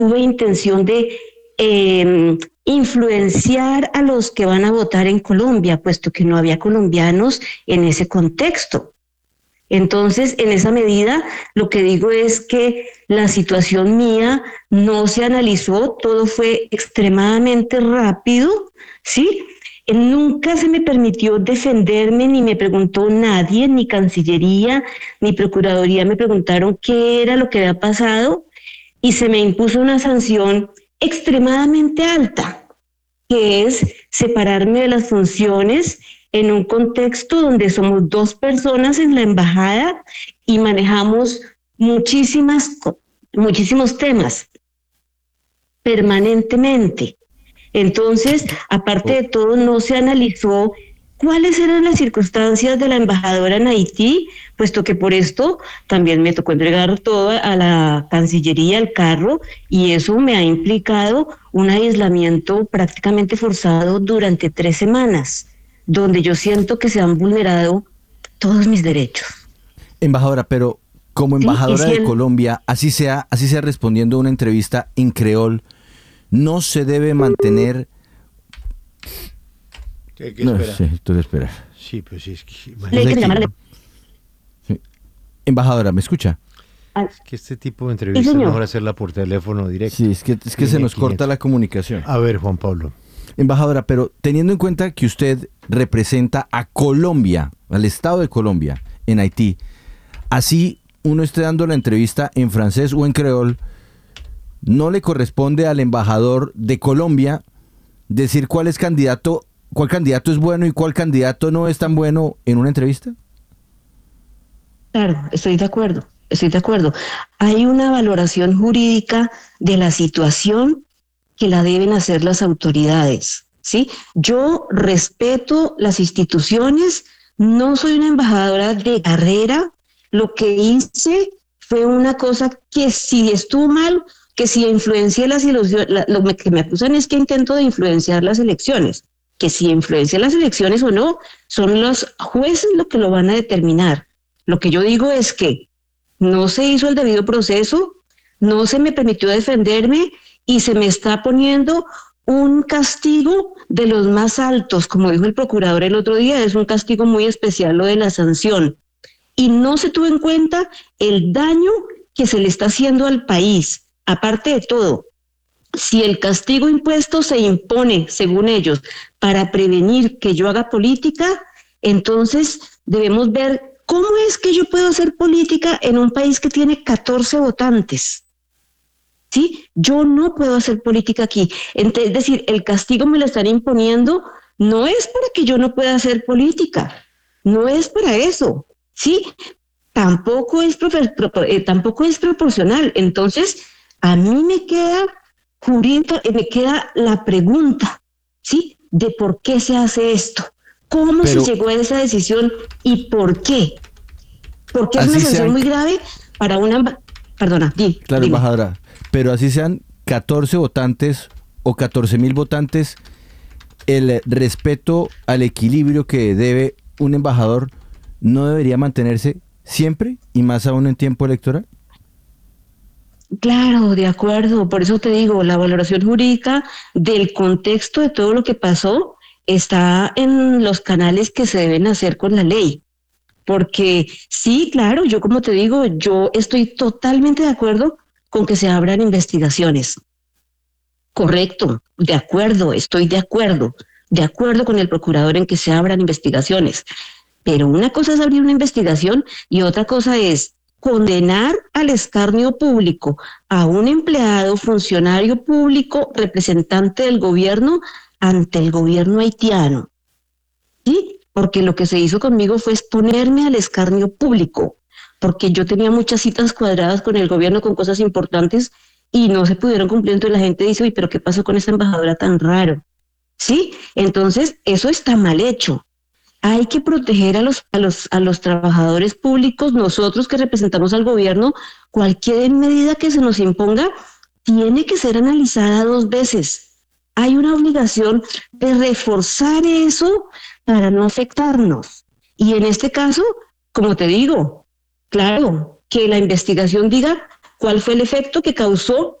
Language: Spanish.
tuve intención de influenciar a los que van a votar en Colombia, puesto que no había colombianos en ese contexto. Entonces, en esa medida, lo que digo es que la situación mía no se analizó, todo fue extremadamente rápido, ¿sí? Nunca se me permitió defenderme, ni me preguntó nadie, ni Cancillería, ni Procuraduría me preguntaron qué era lo que había pasado, y se me impuso una sanción extremadamente alta, que es separarme de las funciones en un contexto donde somos 2 personas en la embajada y manejamos muchísimos temas permanentemente. Entonces, aparte de todo, no se analizó cuáles eran las circunstancias de la embajadora en Haití, puesto que por esto también me tocó entregar todo a la Cancillería, el carro, y eso me ha implicado un aislamiento prácticamente forzado durante 3 semanas, donde yo siento que se han vulnerado todos mis derechos. Embajadora, pero como Sí, embajadora de Colombia, así sea respondiendo a una entrevista en creol, no se debe mantener... ¿Qué espera? Sí, tú esperar. Sí, pues sí, es que... Sí. Embajadora, ¿me escucha? Es que este tipo de entrevistas es mejor hacerla por teléfono directo. Sí, es que se nos corta la comunicación. A ver, Juan Pablo. Embajadora, pero teniendo en cuenta que usted representa a Colombia, al Estado de Colombia, en Haití, así uno esté dando la entrevista en francés o en creol, ¿no le corresponde al embajador de Colombia decir cuál candidato es bueno y cuál candidato no es tan bueno en una entrevista? Claro, estoy de acuerdo. Hay una valoración jurídica de la situación que la deben hacer las autoridades, ¿sí? Yo respeto las instituciones, no soy una embajadora de carrera, lo que hice fue una cosa que si estuvo mal, que si influencié las elecciones, lo que me acusan es que intento de influenciar las elecciones, que si influencié las elecciones o no, son los jueces los que lo van a determinar. Lo que yo digo es que no se hizo el debido proceso, no se me permitió defenderme y se me está poniendo un castigo de los más altos, como dijo el procurador el otro día, es un castigo muy especial lo de la sanción. Y no se tuvo en cuenta el daño que se le está haciendo al país. Aparte de todo, si el castigo impuesto se impone, según ellos, para prevenir que yo haga política, entonces debemos ver cómo es que yo puedo hacer política en un país que tiene 14 votantes. ¿Sí? Yo no puedo hacer política aquí. Es decir, el castigo me lo están imponiendo, no es para que yo no pueda hacer política, no es para eso, ¿sí? Tampoco es proporcional. Entonces, a mí me queda la pregunta, ¿sí? De por qué se hace esto, cómo se llegó a esa decisión y por qué. Porque es una sanción muy grave para una... Perdona, claro, dime. Embajadora, pero así sean 14 votantes o 14,000 votantes, el respeto al equilibrio que debe un embajador no debería mantenerse siempre y más aún en tiempo electoral. Claro, de acuerdo. Por eso te digo, la valoración jurídica del contexto de todo lo que pasó está en los canales que se deben hacer con la ley. Porque sí, claro, yo como te digo, yo estoy totalmente de acuerdo con que se abran investigaciones. Correcto, de acuerdo, estoy de acuerdo con el procurador en que se abran investigaciones. Pero una cosa es abrir una investigación y otra cosa es condenar al escarnio público a un empleado, funcionario público, representante del gobierno ante el gobierno haitiano. ¿Sí? Porque lo que se hizo conmigo fue exponerme al escarnio público, porque yo tenía muchas citas cuadradas con el gobierno con cosas importantes y no se pudieron cumplir. Entonces la gente dice, uy, pero ¿qué pasó con esta embajadora tan raro? ¿Sí? Entonces eso está mal hecho. Hay que proteger a los trabajadores públicos, nosotros que representamos al gobierno, cualquier medida que se nos imponga tiene que ser analizada 2 veces. Hay una obligación de reforzar eso para no afectarnos. Y en este caso, como te digo, claro, que la investigación diga cuál fue el efecto que causó